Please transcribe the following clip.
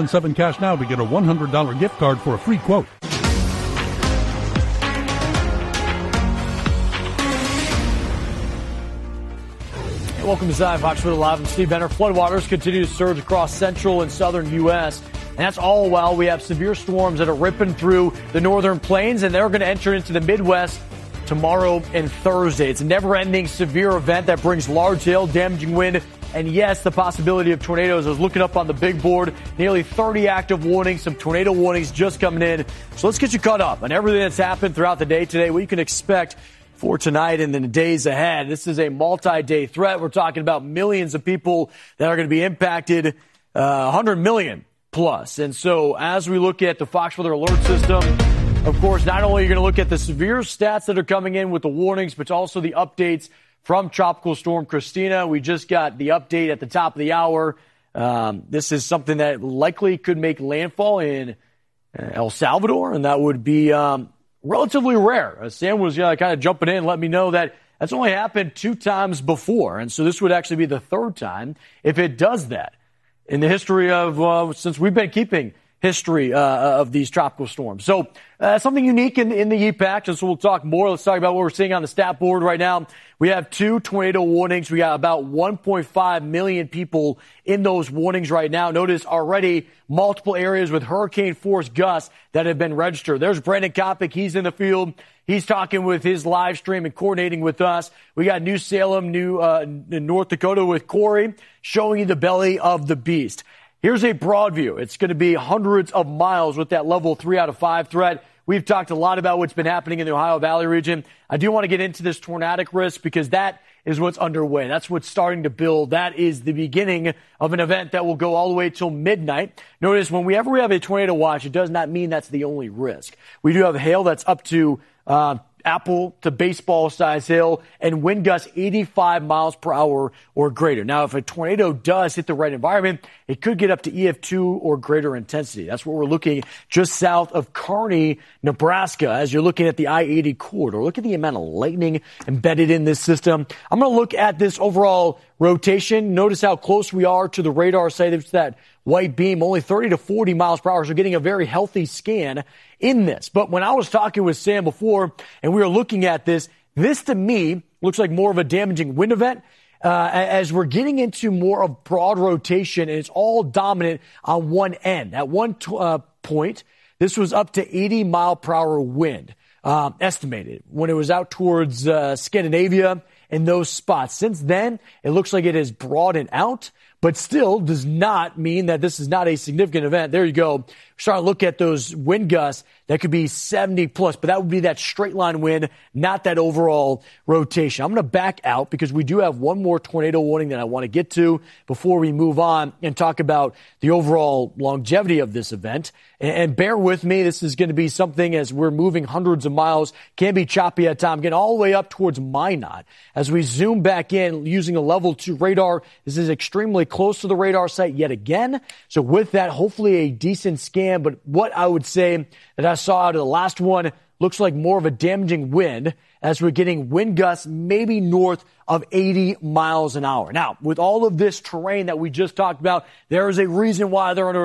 877 cash now to get a $100 gift card for a free quote. Welcome to Zion Fox Live. I'm Steve Benner. Floodwaters continue to surge across central and southern U.S., and that's all while we have severe storms that are ripping through the northern plains, and they're going to enter into the Midwest tomorrow and Thursday. It's a never-ending severe event that brings large hail, damaging wind, and yes, the possibility of tornadoes. I was looking up on the big board, nearly 30 active warnings, some tornado warnings just coming in. So let's get you caught up on everything that's happened throughout the day today, what you can expect for tonight and in the days ahead. This is a multi-day threat. We're talking about millions of people that are going to be impacted, 100 million plus. And so as we look at the Fox Weather Alert System, of course, not only are you going to look at the severe stats that are coming in with the warnings, but also the updates from Tropical Storm Christina. We just got the update at the top of the hour. This is something that likely could make landfall in El Salvador, and that would be relatively rare. Sam was kind of jumping in and let me know that that's only happened 2 times before. And so this would actually be the 3rd time if it does that in the history of, since we've been keeping history of these tropical storms. So something unique in the EPAC. And so we'll talk more. Let's talk about what we're seeing on the stat board right now. We have 2 tornado warnings. We got about 1.5 million people in those warnings right now. Notice already multiple areas with hurricane force gusts that have been registered. There's Brandon Kopic. He's in the field. He's talking with his live stream and coordinating with us. We got New Salem, North Dakota with Corey showing you the belly of the beast. Here's a broad view. It's going to be hundreds of miles with that level 3 out of 5 threat. We've talked a lot about what's been happening in the Ohio Valley region. I do want to get into this tornadic risk because that is what's underway. That's what's starting to build. That is the beginning of an event that will go all the way till midnight. Notice whenever we have a tornado watch, it does not mean that's the only risk. We do have hail that's up to apple to baseball size hail and wind gusts 85 miles per hour or greater. Now, if a tornado does hit the right environment, it could get up to EF2 or greater intensity. That's what we're looking just south of Kearney, Nebraska, as you're looking at the I-80 corridor. Look at the amount of lightning embedded in this system. I'm going to look at this overall rotation. Notice how close we are to the radar site. It's that white beam, only 30 to 40 miles per hour. So getting a very healthy scan in this. But when I was talking with Sam before and we were looking at this to me looks like more of a damaging wind event. As we're getting into more of broad rotation and it's all dominant on one end. At one point, this was up to 80 mile per hour wind, estimated when it was out towards Scandinavia and those spots. Since then, it looks like it has broadened out, but still does not mean that this is not a significant event. There you go. We're starting to look at those wind gusts that could be 70 plus, but that would be that straight line wind, not that overall rotation. I'm going to back out because we do have one more tornado warning that I want to get to before we move on and talk about the overall longevity of this event. And bear with me. This is going to be something as we're moving hundreds of miles, can be choppy at times, getting all the way up towards Minot. As we zoom back in using a level 2 radar, this is extremely close to the radar site yet again. So with that, hopefully a decent scan. But what I would say that I saw out of the last one looks like more of a damaging wind as we're getting wind gusts maybe north of 80 miles an hour. Now, with all of this terrain that we just talked about, there is a reason why they're under